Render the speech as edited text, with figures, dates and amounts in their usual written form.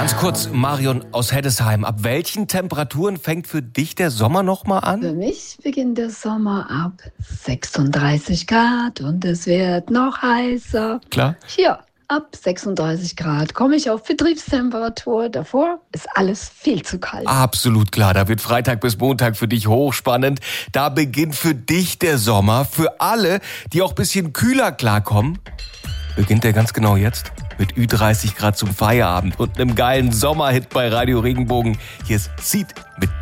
Ganz kurz, Marion aus Heddesheim. Ab welchen Temperaturen fängt für dich der Sommer noch mal an? Für mich beginnt der Sommer ab 36 Grad und es wird noch heißer. Klar. Hier, ab 36 Grad komme ich auf Betriebstemperatur. Davor ist alles viel zu kalt. Absolut klar, da wird Freitag bis Montag für dich hochspannend. Da beginnt für dich der Sommer. Für alle, die auch ein bisschen kühler klarkommen, beginnt der ganz genau jetzt. Mit Ü30 Grad zum Feierabend und einem geilen Sommerhit bei Radio Regenbogen. Hier ist Seed mit